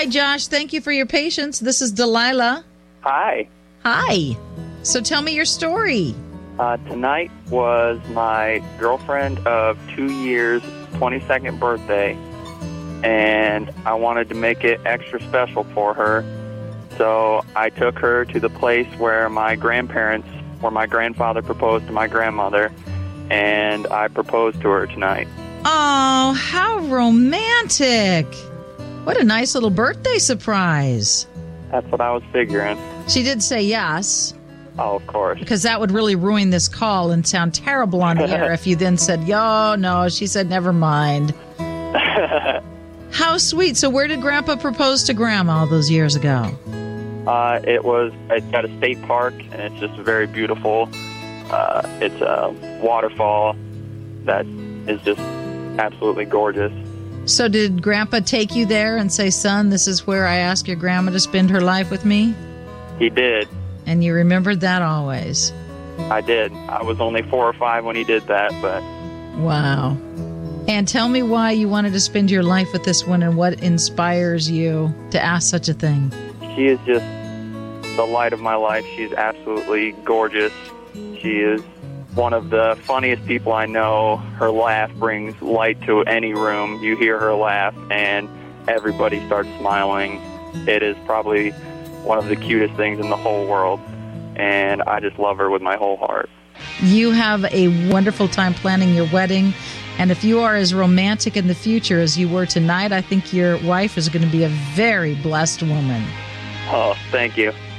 Hi, Josh. Thank you for your patience. This is Delilah. Hi. Hi. So tell me your story. Tonight was my girlfriend of 2 years' 22nd birthday, and I wanted to make it extra special for her. So I took her to the place where my grandfather proposed to my grandmother, and I proposed to her tonight. Oh, how romantic. What a nice little birthday surprise. That's what I was figuring. She did say yes. Oh, of course. Because that would really ruin this call and sound terrible on the air if you then said, yo, no, she said, never mind. How sweet. So where did Grandpa propose to Grandma all those years ago? It's at a state park, and it's just very beautiful. It's a waterfall that is just absolutely gorgeous. So did Grandpa take you there and say, son, this is where I ask your grandma to spend her life with me? He did. And you remembered that always? I did. I was only 4 or 5 when he did that, but... Wow. And tell me why you wanted to spend your life with this one and what inspires you to ask such a thing. She is just the light of my life. She's absolutely gorgeous. She is one of the funniest people I know. Her laugh brings light to any room. You hear her laugh, and everybody starts smiling. It is probably one of the cutest things in the whole world, and I just love her with my whole heart. You have a wonderful time planning your wedding, and if you are as romantic in the future as you were tonight, I think your wife is going to be a very blessed woman. Oh, thank you.